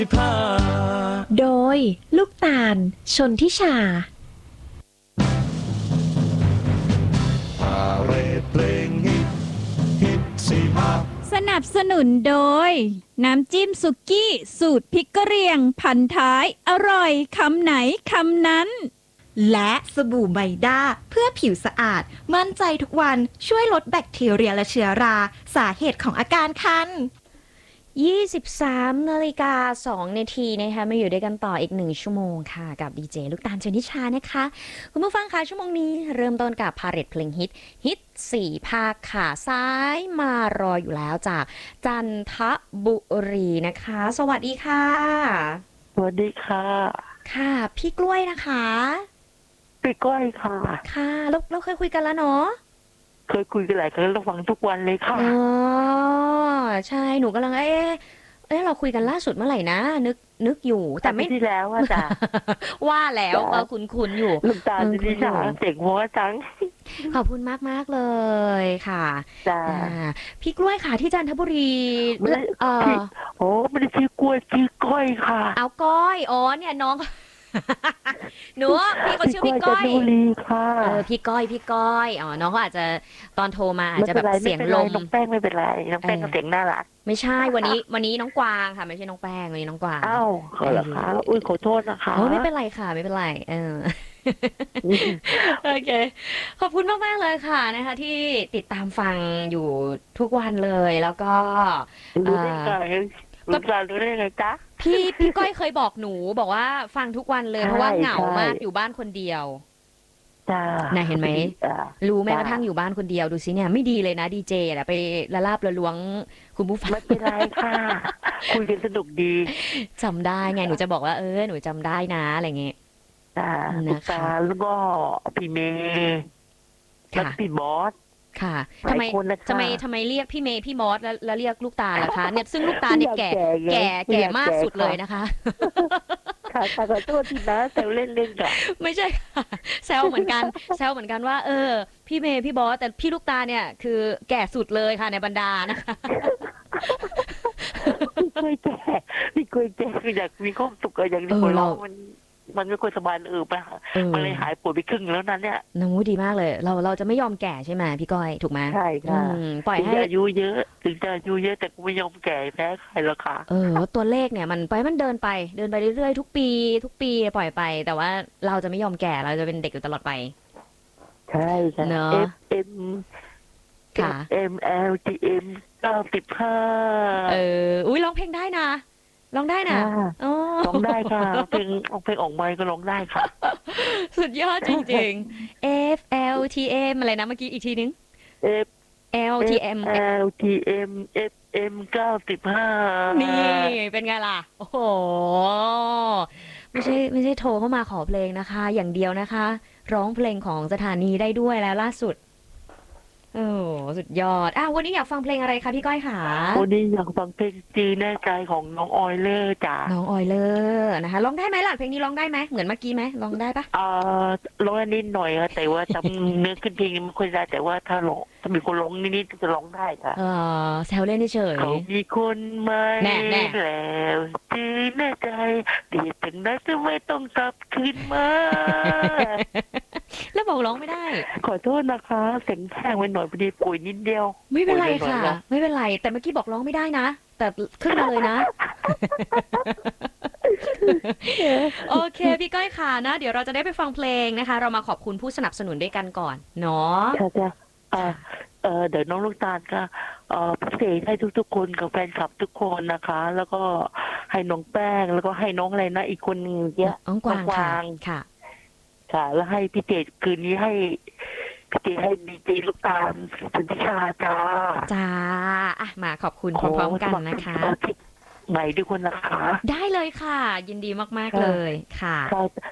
โดยลูกตาลชนทิชาพาเรดเพลงฮิตสีภาพสนับสนุนโดยน้ำจิ้มสุกี้สูตรพริกกะเหรี่ยงพันท้ายอร่อยคำไหนคำนั้นและสบู่ไบด้าเพื่อผิวสะอาดมั่นใจทุกวันช่วยลดแบคทีเรียและเชื้อราสาเหตุของอาการคัน 23:02 นาทีนะคะมาอยู่ด้วยกันต่ออีก1ชั่วโมงค่ะกับดีเจลูกตาลชนิชานะคะคุณผู้ฟังคะชั่วโมงนี้เริ่มต้นกับพาเหรดเพลงฮิต4ภาคค่ะซ้ายมารออยู่แล้วจากจันทบุรีนะคะสวัสดีค่ะสวัสดีค่ะค่ะพี่กล้วยนะคะพี่ก้อยค่ะค่ะเราเคยคุยกันแล้วเนาะเคยคุยกันหลายครั้งเราฟังทุกวันเลยค่ะอ๋อใช่หนูกำลังเราคุยกันล่าสุดเมื่อไหร่นะนึกอยู่แต่ไม่ที่แล้วอะจ้ะว่าแล้วคุ้นอยู่ลูกตาลดิฉันเจ๋งหัวจังขอบคุณมากเลยค่ะจ้าพี่กล้วยค่ะที่จันทบุรีโอ้ไม่ได้ชื่อกล้วยชื่อก้อยค่ะเอาก้อยอ๋อเนี่ยน้องหนูพี่เขาชื่อพี่ก้อยค่ะพี่ก้อยอ๋อน้องเขาอาจจะตอนโทรมาอาจจะแบบเสียงลมน้องแป้งไม่เป็นไรน้องแป้งก็เสียงน่ารักไม่ใช่วันนี้น้องกวางค่ะไม่ใช่น้องแป้งวันนี้น้องกวางอ้าวเหรอคะอุ้ยขอโทษนะคะไม่เป็นไรค่ะไม่เป็นไรโอเคขอบคุณมากเลยค่ะนะคะที่ติดตามฟังอยู่ทุกวันเลยแล้วก็รู้ได้ไงรู้ได้ไงจ๊ะพี่ก้อยเคยบอกหนูบอกว่าฟังทุกวันเลยเพราะว่าเหงามากอยู่บ้านคนเดียวน่ะเห็นไหมรู้แม้กระทั่งอยู่บ้านคนเดียวดูสิเนี่ยไม่ดีเลยนะดีเจนะไปละลาบละล้วงคุณผู้ฟังไม่เป็นไรค่ะคุยกันสนุกดีจำได้ไงหนูจะบอกว่าหนูจำได้นะอะไรเงี้ยนะคะแล้วก็พี่เมย์และพี่บอสค่ะทำไมเรียกพี่เมย์พี่มอสแล้วเรียกลูกตาล่ะคะเนี่ยซึ่งลูกตาเนี่ยแก่มากสุดเลยนะคะค่ะขอโทษทีนะแซวเล่นๆค่ะไม่ใช่ค่ะแซวเหมือนกันว่าพี่เมย์พี่บอสแต่พี่ลูกตาเนี่ยคือแก่สุดเลยค่ะในบรรดานะคะพี่กล้วยแก่คืออยากมีความสุขอย่างนี้คนเรามันไม่ค่อยสบายไปมันเลยหายปวดไปครึ่งแล้วนั้นเนี่ยน้องดีมากเลยเราจะไม่ยอมแก่ใช่ไหมพี่ก้อยถูกไหมใช่ค่ะปล่อยให้อายุเยอะถึงจะอายุเยอะแต่กูไม่ยอมแก่แพ้ใครหรอกค่ะตัวเลขเนี่ยมันเดินไปเรื่อยๆทุกปีปล่อยไปแต่ว่าเราจะไม่ยอมแก่เราจะเป็นเด็กอยู่ตลอดไปใช่ค่ะเนาะ ค่ะ MLGM 95 อุ้ยร้องเพลงได้นะร้องได้นะร้องได้ค่ะเพลงออกไมค์ก็ร้องได้ค่ะสุดยอดจริงๆ FLTM อะไรนะเมื่อกี้อีกทีนึง LTM FM 95 นี่เป็นไงล่ะโอ้โหไม่ใช่โทรเข้ามาขอเพลงนะคะอย่างเดียวนะคะร้องเพลงของสถานีได้ด้วยแล้วล่าสุดสุดยอดวันนี้อยากฟังเพลงอะไรคะพี่ก้อยค่ะวันนี้อยากฟังเพลงจีแน่ใจของน้องออยเลอร์จ้ะน้องออยเลอร์นะคะร้องได้ไหมล่ะเพลงนี้ร้องได้ไหมเหมือนเมื่อกี้ไหมร้องได้ปะร้องนิดหน่อยค่ะแต่ว่าจำเนื้อขึ้นเพลงไม่ค่อยได้แต่ว่าถ้ามีคนร้องนิดๆจะร้องได้ค่ะแซวเล่นเฉยเขามีคนไม่แล้วจีแน่ใจเดี๋ยวถึงได้จะไม่ต้องกลับคืนมาแล้วบอกร้องไม่ได้ขอโทษนะคะเสียงแห้งไปหน่อยพอดีป่วยนิดเดียวไม่เป็นไรค่ะไม่เป็นไรแต่เมื่อกี้บอกร้องไม่ได้นะแต่ขึ้นมาเลยนะโอเคพี่ก้อยค่ะนะเดี๋ยวเราจะได้ไปฟังเพลงนะคะเรามาขอบคุณผู้สนับสนุนด้วยกันก่อนเนาะค่ะเดี๋ยวน้องลูกตาลก็พิเศษให้ทุกๆคนกับแฟนคลับทุกคนนะคะแล้วก็ให้น้องแป้งแล้วก็ให้น้องอะไรนะอีกคนนึงเนี่ยน้องกวางค่ะแล้วให้พี่เจคืนนี้ให้พี่เจให้ดีเจลูกตาลสุนทราจ้ามาขอบคุณพร้อมๆกันนะคะใหม่ด้วยคนนะคะได้เลยค่ะยินดีมากๆเลยค่ะ